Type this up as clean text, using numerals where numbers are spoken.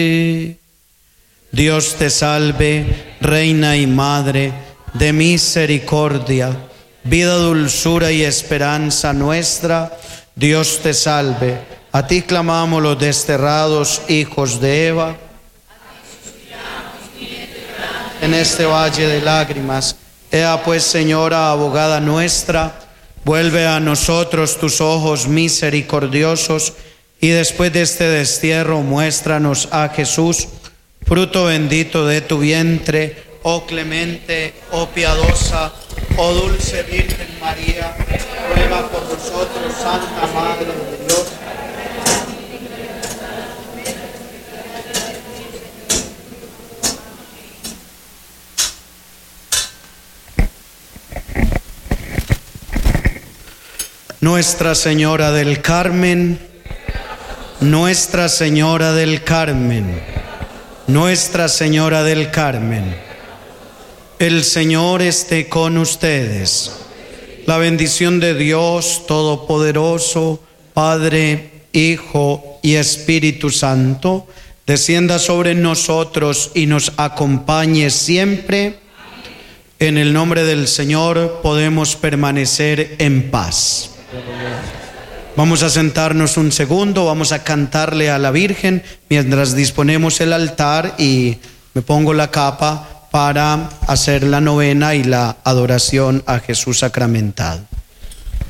Dios te salve, Reina y Madre de misericordia, vida, dulzura y esperanza nuestra. Dios te salve. A ti clamamos los desterrados hijos de Eva. En este valle de lágrimas, ea pues, Señora, abogada nuestra, vuelve a nosotros tus ojos misericordiosos y después de este destierro muéstranos a Jesús, fruto bendito de tu vientre, oh clemente, oh piadosa, oh dulce Virgen María, ruega por nosotros, Santa Madre de Dios. Nuestra Señora del Carmen, Nuestra Señora del Carmen, Nuestra Señora del Carmen. El Señor esté con ustedes. La bendición de Dios Todopoderoso, Padre, Hijo y Espíritu Santo, descienda sobre nosotros y nos acompañe siempre. En el nombre del Señor podemos permanecer en paz. Vamos a sentarnos un segundo, vamos a cantarle a la Virgen mientras disponemos el altar y me pongo la capa para hacer la novena y la adoración a Jesús sacramentado.